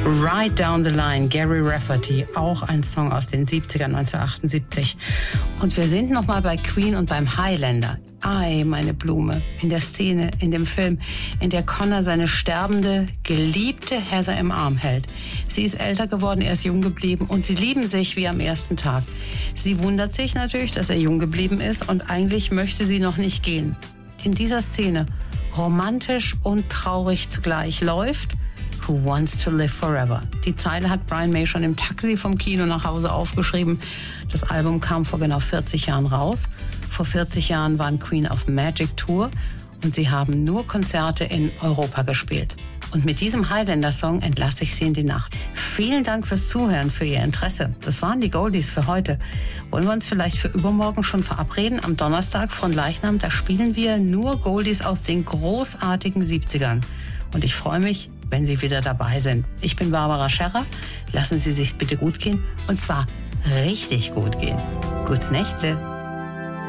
Right Down the Line, Gary Rafferty, auch ein Song aus den 70ern, 1978. Und wir sind nochmal bei Queen und beim Highlander. Ei, meine Blume, in der Szene, in dem Film, in der Connor seine sterbende, geliebte Heather im Arm hält. Sie ist älter geworden, er ist jung geblieben und sie lieben sich wie am ersten Tag. Sie wundert sich natürlich, dass er jung geblieben ist und eigentlich möchte sie noch nicht gehen. In dieser Szene, romantisch und traurig zugleich, läuft Who Wants to Live Forever. Die Zeile hat Brian May schon im Taxi vom Kino nach Hause aufgeschrieben. Das Album kam vor genau 40 Jahren raus. Vor 40 Jahren waren Queen auf Magic Tour und sie haben nur Konzerte in Europa gespielt. Und mit diesem Highlander-Song entlasse ich Sie in die Nacht. Vielen Dank fürs Zuhören, für Ihr Interesse. Das waren die Goldies für heute. Wollen wir uns vielleicht für übermorgen schon verabreden? Am Donnerstag von Leichnam, da spielen wir nur Goldies aus den großartigen 70ern. Und ich freue mich, wenn Sie wieder dabei sind. Ich bin Barbara Scherrer. Lassen Sie sich's bitte gut gehen. Und zwar richtig gut gehen. Gutes Nächtle.